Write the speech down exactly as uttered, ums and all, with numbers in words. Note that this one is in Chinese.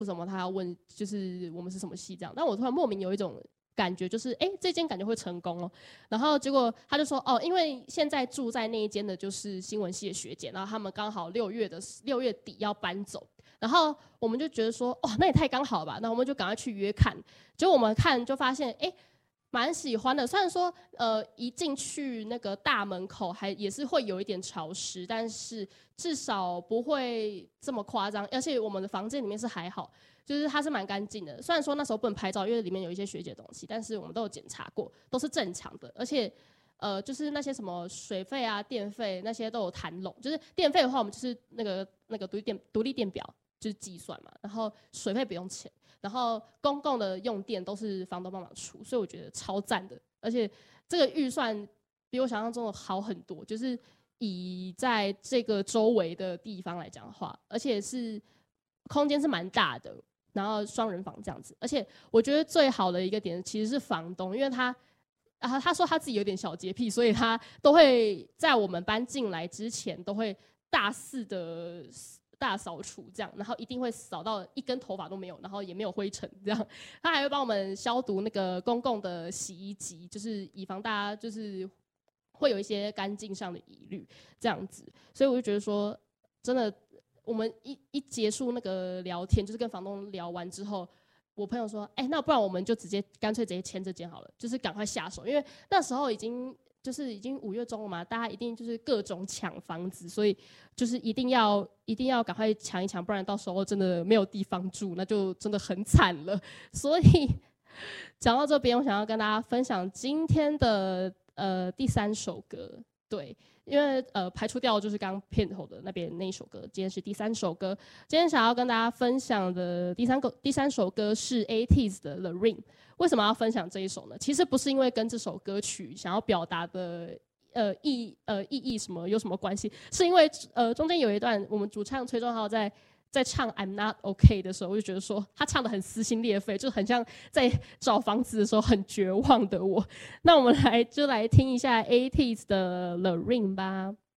为什么他要问，就是我们是什么系这样。但我突然莫名有一种感觉，就是哎、欸，这间感觉会成功哦。然后结果他就说哦，因为现在住在那一间的就是新闻系的学姐，然后他们刚好六月的六月底要搬走，然后我们就觉得说哦，那也太刚好了吧，那我们就赶快去约看。结果我们看就发现哎。欸蛮喜欢的，虽然说，呃，一进去那个大门口还也是会有一点潮湿，但是至少不会这么夸张。而且我们的房间里面是还好，就是它是蛮干净的。虽然说那时候不能拍照，因为里面有一些学姐的东西，但是我们都有检查过，都是正常的。而且，呃，就是那些什么水费啊、电费那些都有谈拢。就是电费的话，我们就是那个那个独立电独立电表就是计算嘛，然后水费不用钱。然后公共的用电都是房东帮忙出，所以我觉得超赞的，而且这个预算比我想象中的好很多，就是以在这个周围的地方来讲的话，而且是空间是蛮大的，然后双人房这样子，而且我觉得最好的一个点其实是房东，因为他啊他说他自己有点小洁癖，所以他都会在我们搬进来之前都会大肆的。大扫除这样，然后一定会扫到一根头发都没有，然后也没有灰尘这样。他还会帮我们消毒那个公共的洗衣机，就是以防大家就是会有一些干净上的疑虑这样子。所以我就觉得说，真的，我们一一结束那个聊天，就是跟房东聊完之后，我朋友说，哎、欸，那不然我们就直接干脆直接签这间好了，就是赶快下手，因为那时候已经。就是已经五月中了嘛，大家一定就是各种抢房子，所以就是一定要一定要赶快抢一抢，不然到时候真的没有地方住，那就真的很惨了。所以讲到这边，我想要跟大家分享今天的呃第三首歌，对，因为呃排除掉就是刚刚片头的那边那一首歌，今天是第三首歌。今天想要跟大家分享的第三个第三首歌是 A T E E Z 的 The Ring。为什么要分享这一首呢？其实不是因为跟这首歌曲想要表达的呃意呃意义什么有什么关系，是因为呃中间有一段我们主唱崔仲浩在在唱 I'm Not OK 的时候，我就觉得说他唱得很撕心裂肺，就很像在找房子的时候很绝望的我。那我们来就来听一下 A T E E Z 的 The Ring 吧。